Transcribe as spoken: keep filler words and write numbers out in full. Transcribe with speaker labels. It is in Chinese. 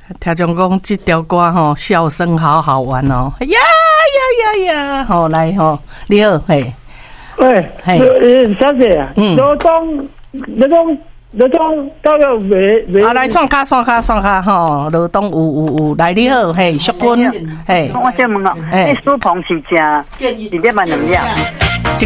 Speaker 1: 听众讲这条歌吼，笑声好好玩哦！呀呀呀呀！吼来吼，你好，嘿，
Speaker 2: 喂，
Speaker 1: 嘿，
Speaker 2: 呃，小姐啊，
Speaker 1: 嗯
Speaker 2: 罗东，罗东，罗东到了未未？
Speaker 1: 啊，来算卡算卡算卡吼，罗东有有有，来你好，嘿，淑君，嘿，
Speaker 3: 我先问哦，
Speaker 1: 嘿
Speaker 3: 你苏鹏是食一点半两两？